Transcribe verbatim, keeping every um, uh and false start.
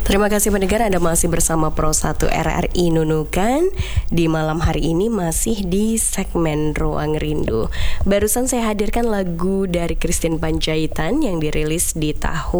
Terima kasih pendengar, Anda masih bersama Pro satu R R I Nunukan. Di malam hari ini masih di segmen Ruang Rindu. Barusan saya hadirkan lagu dari Christine Panjaitan yang dirilis di tahun